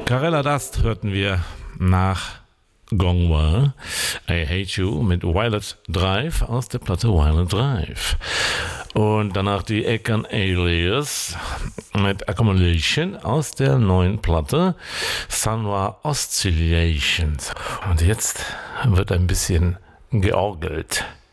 Carella Dust hörten wir nach Gongwa, I Hate You mit Violet Drive aus der Platte Violet Drive. Und danach die Ekan Alias mit Accumulation aus der neuen Platte Sunwa Oscillations. Und jetzt wird ein bisschen georgelt.